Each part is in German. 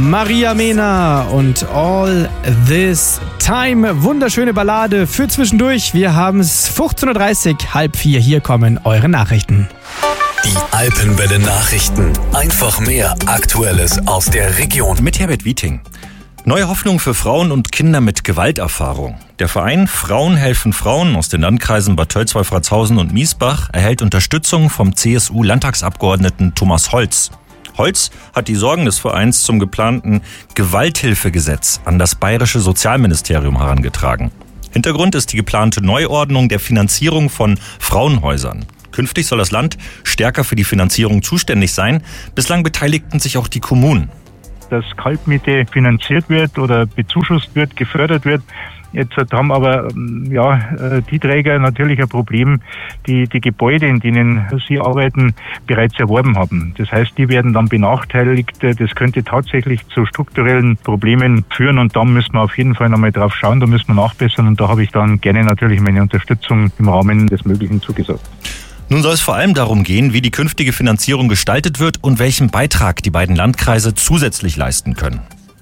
Maria Mena und All This Time. Wunderschöne Ballade für zwischendurch. Wir haben es 15.30 Uhr, 3:30. Hier kommen eure Nachrichten. Die Alpenwelle Nachrichten. Einfach mehr Aktuelles aus der Region. Mit Herbert Wieting. Neue Hoffnung für Frauen und Kinder mit Gewalterfahrung. Der Verein Frauen helfen Frauen aus den Landkreisen Bad Tölz-Wolfratshausen und Miesbach erhält Unterstützung vom CSU-Landtagsabgeordneten Thomas Holz. Holz hat die Sorgen des Vereins zum geplanten Gewalthilfegesetz an das bayerische Sozialministerium herangetragen. Hintergrund ist die geplante Neuordnung der Finanzierung von Frauenhäusern. Künftig soll das Land stärker für die Finanzierung zuständig sein. Bislang beteiligten sich auch die Kommunen. Dass Kaltmiete finanziert wird oder bezuschusst wird, gefördert wird. Jetzt haben aber die Träger natürlich ein Problem, die Gebäude, in denen sie arbeiten, bereits erworben haben. Das heißt, die werden dann benachteiligt. Das könnte tatsächlich zu strukturellen Problemen führen und da müssen wir auf jeden Fall nochmal drauf schauen, da müssen wir nachbessern und da habe ich dann gerne natürlich meine Unterstützung im Rahmen des Möglichen zugesagt. Nun soll es vor allem darum gehen, wie die künftige Finanzierung gestaltet wird und welchen Beitrag die beiden Landkreise zusätzlich leisten können.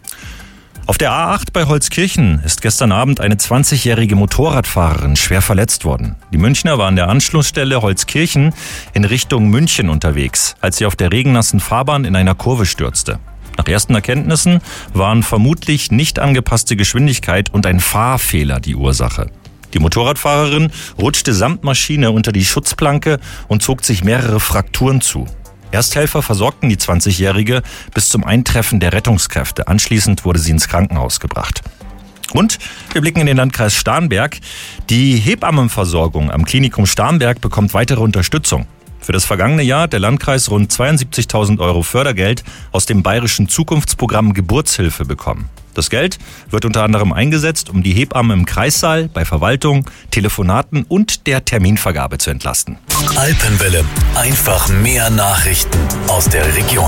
Auf der A8 bei Holzkirchen ist gestern Abend eine 20-jährige Motorradfahrerin schwer verletzt worden. Die Münchner waren an der Anschlussstelle Holzkirchen in Richtung München unterwegs, als sie auf der regennassen Fahrbahn in einer Kurve stürzte. Nach ersten Erkenntnissen waren vermutlich nicht angepasste Geschwindigkeit und ein Fahrfehler die Ursache. Die Motorradfahrerin rutschte samt Maschine unter die Schutzplanke und zog sich mehrere Frakturen zu. Ersthelfer versorgten die 20-Jährige bis zum Eintreffen der Rettungskräfte. Anschließend wurde sie ins Krankenhaus gebracht. Und wir blicken in den Landkreis Starnberg. Die Hebammenversorgung am Klinikum Starnberg bekommt weitere Unterstützung. Für das vergangene Jahr hat der Landkreis rund 72.000 € Fördergeld aus dem bayerischen Zukunftsprogramm Geburtshilfe bekommen. Das Geld wird unter anderem eingesetzt, um die Hebammen im Kreissaal, bei Verwaltung, Telefonaten und der Terminvergabe zu entlasten. Alpenwelle. Einfach mehr Nachrichten aus der Region.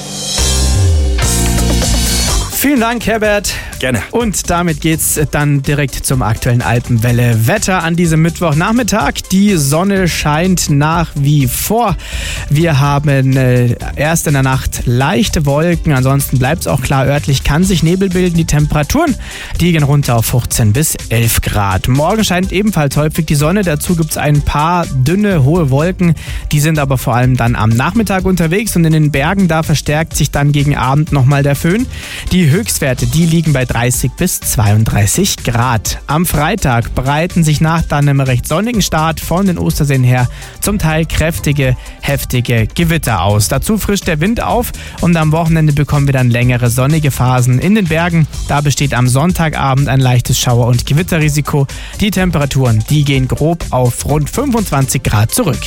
Vielen Dank, Herbert. Gerne. Und damit geht's dann direkt zum aktuellen Alpenwelle Wetter an diesem Mittwochnachmittag. Die Sonne scheint nach wie vor. Wir haben erst in der Nacht leichte Wolken, ansonsten bleibt es auch klar örtlich, kann sich Nebel bilden. Die Temperaturen, die gehen runter auf 15 bis 11 Grad. Morgen scheint ebenfalls häufig die Sonne, dazu gibt's ein paar dünne, hohe Wolken. Die sind aber vor allem dann am Nachmittag unterwegs und in den Bergen, da verstärkt sich dann gegen Abend nochmal der Föhn. Die Höchstwerte, die liegen bei 30 bis 32 Grad. Am Freitag breiten sich nach dann einem recht sonnigen Start von den Osterseen her zum Teil kräftige, heftige Gewitter aus. Dazu frischt der Wind auf und am Wochenende bekommen wir dann längere sonnige Phasen in den Bergen. Da besteht am Sonntagabend ein leichtes Schauer- und Gewitterrisiko. Die Temperaturen, die gehen grob auf rund 25 Grad zurück.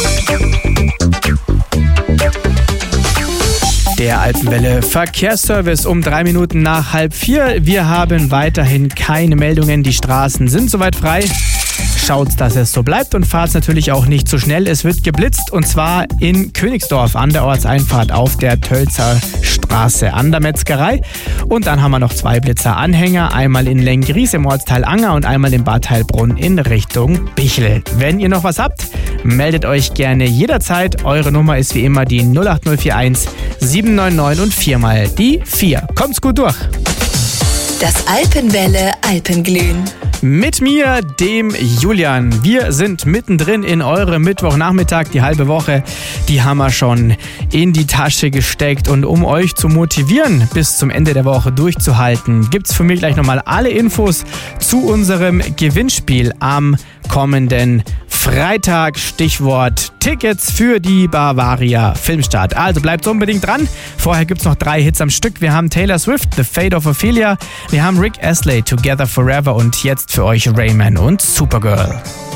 Der Alpenwelle Verkehrsservice um 3 Minuten nach 3:30. Wir haben weiterhin keine Meldungen. Die Straßen sind soweit frei. Schaut, dass es so bleibt und fahrt natürlich auch nicht zu schnell. Es wird geblitzt und zwar in Königsdorf an der Ortseinfahrt auf der Tölzer Straße an der Metzgerei. Und dann haben wir noch 2 Blitzer-Anhänger. Einmal in Lenggries im Ortsteil Anger und einmal in Bad Heilbrunn in Richtung Bichl. Wenn ihr noch was habt, meldet euch gerne jederzeit. Eure Nummer ist wie immer die 08041 799 und 4 mal die 4. Kommt's gut durch. Das Alpenwelle Alpenglühen. Mit mir, dem Julian. Wir sind mittendrin in eurem Mittwochnachmittag. Die halbe Woche, die haben wir schon in die Tasche gesteckt. Und um euch zu motivieren, bis zum Ende der Woche durchzuhalten, gibt's von mir gleich nochmal alle Infos zu unserem Gewinnspiel am kommenden Freitag. Stichwort Tickets für die Bavaria Filmstart. Also bleibt unbedingt dran. Vorher gibt's noch 3 Hits am Stück. Wir haben Taylor Swift, The Fate of Ophelia. Wir haben Rick Astley, Together Forever und jetzt für euch Rayman und Supergirl.